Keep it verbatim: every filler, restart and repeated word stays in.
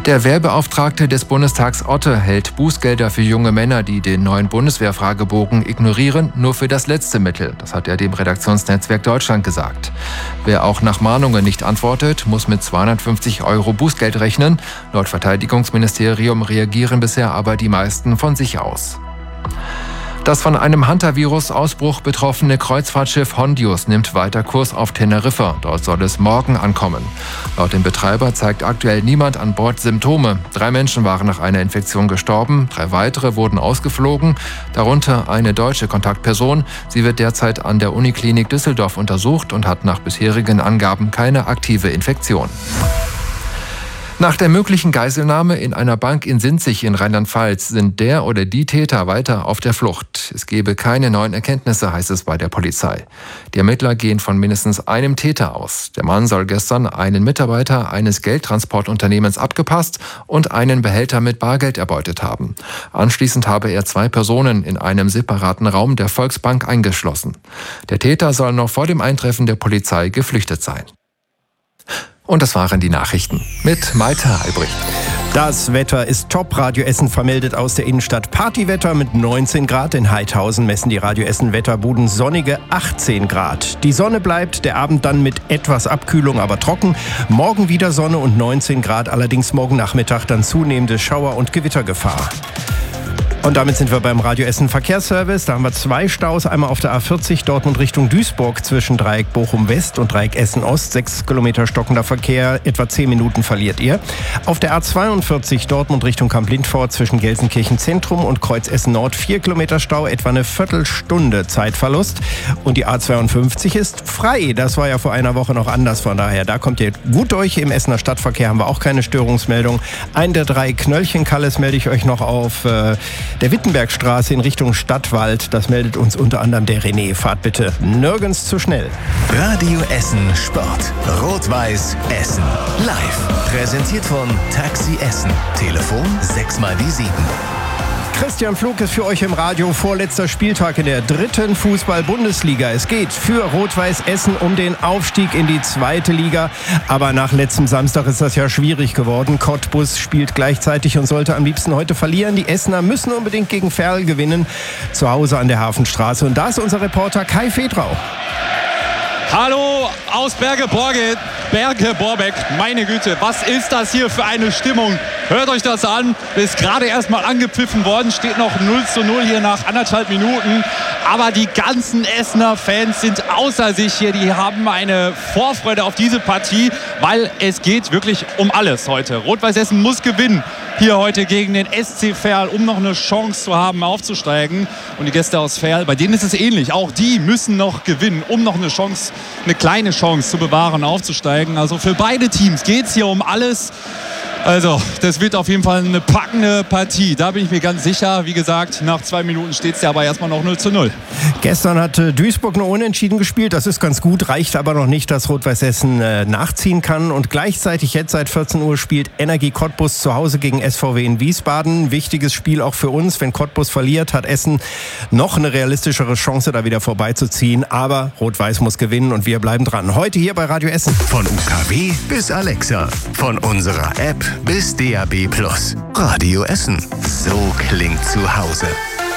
Der Wehrbeauftragte des Bundestags Otte hält Bußgelder für junge Männer, die den neuen Bundeswehrfragebogen ignorieren, nur für das letzte Mittel. Das hat er dem Redaktionsnetzwerk Deutschland gesagt. Wer auch nach Mahnungen nicht antwortet, muss mit zweihundertfünfzig Euro Bußgeld rechnen. Laut Verteidigungsministerium reagieren bisher aber die meisten von sich aus. Das von einem Hantavirus-Ausbruch betroffene Kreuzfahrtschiff Hondius nimmt weiter Kurs auf Teneriffa. Dort soll es morgen ankommen. Laut dem Betreiber zeigt aktuell niemand an Bord Symptome. Drei Menschen waren nach einer Infektion gestorben, drei weitere wurden ausgeflogen, darunter eine deutsche Kontaktperson. Sie wird derzeit an der Uniklinik Düsseldorf untersucht und hat nach bisherigen Angaben keine aktive Infektion. Nach der möglichen Geiselnahme in einer Bank in Sinzig in Rheinland-Pfalz sind der oder die Täter weiter auf der Flucht. Es gebe keine neuen Erkenntnisse, heißt es bei der Polizei. Die Ermittler gehen von mindestens einem Täter aus. Der Mann soll gestern einen Mitarbeiter eines Geldtransportunternehmens abgepasst und einen Behälter mit Bargeld erbeutet haben. Anschließend habe er zwei Personen in einem separaten Raum der Volksbank eingeschlossen. Der Täter soll noch vor dem Eintreffen der Polizei geflüchtet sein. Und das waren die Nachrichten mit Malte Albrecht. Das Wetter ist top. Radio Essen vermeldet aus der Innenstadt Partywetter mit neunzehn Grad. In Heidhausen messen die Radio Essen Wetterbuden sonnige achtzehn Grad. Die Sonne bleibt, der Abend dann mit etwas Abkühlung, aber trocken. Morgen wieder Sonne und neunzehn Grad, allerdings morgen Nachmittag dann zunehmende Schauer- und Gewittergefahr. Und damit sind wir beim Radio Essen Verkehrsservice. Da haben wir zwei Staus. Einmal auf der A vierzig Dortmund Richtung Duisburg zwischen Dreieck Bochum West und Dreieck Essen Ost. Sechs Kilometer stockender Verkehr. Etwa zehn Minuten verliert ihr. Auf der A zweiundvierzig Dortmund Richtung Kamp-Lindfort zwischen Gelsenkirchen Zentrum und Kreuz Essen Nord. Vier Kilometer Stau. Etwa eine Viertelstunde Zeitverlust. Und die A zweiundfünfzig ist frei. Das war ja vor einer Woche noch anders. Von daher, da kommt ihr gut durch. Im Essener Stadtverkehr haben wir auch keine Störungsmeldung. Ein der drei Knöllchenkalles melde ich euch noch auf. Äh, Der Wittenbergstraße in Richtung Stadtwald, das meldet uns unter anderem der René. Fahrt bitte nirgends zu schnell. Radio Essen Sport. Rot-Weiß Essen. Live. Präsentiert von Taxi Essen. Telefon sechs mal die sieben. Christian Pflug ist für euch im Radio. Vorletzter Spieltag in der dritten Fußball-Bundesliga. Es geht für Rot-Weiß Essen um den Aufstieg in die zweite Liga. Aber nach letztem Samstag ist das ja schwierig geworden. Cottbus spielt gleichzeitig und sollte am liebsten heute verlieren. Die Essener müssen unbedingt gegen Verl gewinnen. Zu Hause an der Hafenstraße. Und da ist unser Reporter Kai Fedrau. Hallo aus Berge-Borbeck. Berge-Borbeck, meine Güte, was ist das hier für eine Stimmung? Hört euch das an, ist gerade erst mal angepfiffen worden, steht noch null zu null hier nach anderthalb Minuten. Aber die ganzen Essener Fans sind außer sich hier, die haben eine Vorfreude auf diese Partie, weil es geht wirklich um alles heute. Rot-Weiß Essen muss gewinnen hier heute gegen den S C Verl, um noch eine Chance zu haben, aufzusteigen. Und die Gäste aus Verl, bei denen ist es ähnlich. Auch die müssen noch gewinnen, um noch eine Chance, eine kleine Chance zu bewahren, aufzusteigen. Also für beide Teams geht es hier um alles. Also, das wird auf jeden Fall eine packende Partie. Da bin ich mir ganz sicher. Wie gesagt, nach zwei Minuten steht es ja aber erstmal noch null zu null. Gestern hat äh, Duisburg nur unentschieden gespielt. Das ist ganz gut, reicht aber noch nicht, dass Rot-Weiß Essen äh, nachziehen kann. Und gleichzeitig jetzt seit vierzehn Uhr spielt Energie Cottbus zu Hause gegen S V W in Wiesbaden. Wichtiges Spiel auch für uns. Wenn Cottbus verliert, hat Essen noch eine realistischere Chance, da wieder vorbeizuziehen. Aber Rot-Weiß muss gewinnen und wir bleiben dran. Heute hier bei Radio Essen. Von U K W bis Alexa. Von unserer App bis D A B Plus. Radio Essen. So klingt zu Hause.